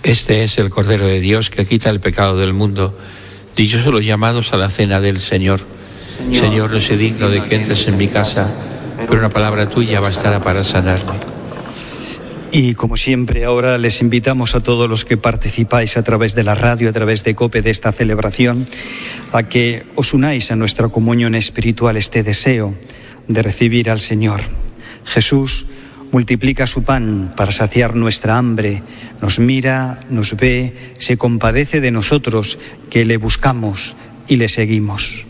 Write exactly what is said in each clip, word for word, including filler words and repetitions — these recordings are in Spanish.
Este es el Cordero de Dios que quita el pecado del mundo. Dichosos los llamados a la cena del Señor. Señor, Señor, no soy digno de que entres en mi casa, pero una palabra tuya bastará para sanarme. Y como siempre, ahora les invitamos a todos los que participáis a través de la radio, a través de COPE, de esta celebración, a que os unáis a nuestra comunión espiritual, este deseo de recibir al Señor. Jesús multiplica su pan para saciar nuestra hambre, nos mira, nos ve, se compadece de nosotros que le buscamos y le seguimos.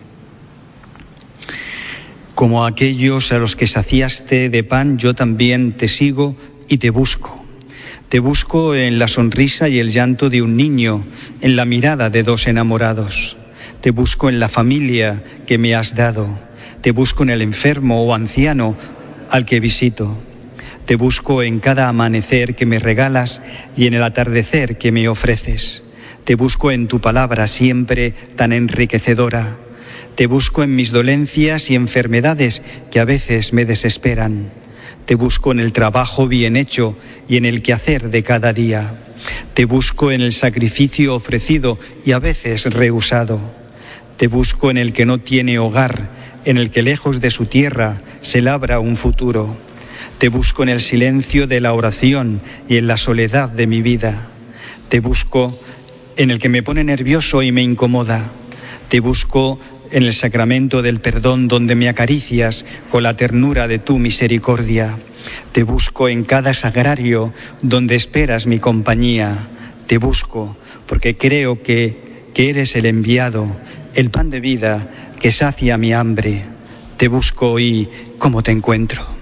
Como aquellos a los que saciaste de pan, yo también te sigo y te busco. Te busco en la sonrisa y el llanto de un niño, en la mirada de dos enamorados. Te busco en la familia que me has dado. Te busco en el enfermo o anciano al que visito. Te busco en cada amanecer que me regalas y en el atardecer que me ofreces. Te busco en tu palabra siempre tan enriquecedora. Te busco en mis dolencias y enfermedades que a veces me desesperan. Te busco en el trabajo bien hecho y en el quehacer de cada día. Te busco en el sacrificio ofrecido y a veces rehusado. Te busco en el que no tiene hogar, en el que lejos de su tierra se labra un futuro. Te busco en el silencio de la oración y en la soledad de mi vida. Te busco en el que me pone nervioso y me incomoda. Te busco en el sacramento del perdón donde me acaricias con la ternura de tu misericordia. Te busco en cada sagrario donde esperas mi compañía. Te busco porque creo que, que eres el enviado, el pan de vida que sacia mi hambre. Te busco y ¿cómo te encuentro?